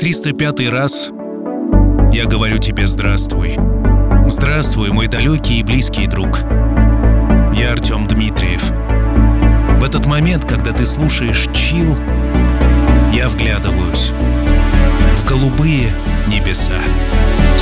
305 раз я говорю тебе здравствуй. Здравствуй, мой далекий и близкий друг. Я Артем Дмитриев. В этот момент, когда ты слушаешь чил, я вглядываюсь в голубые небеса.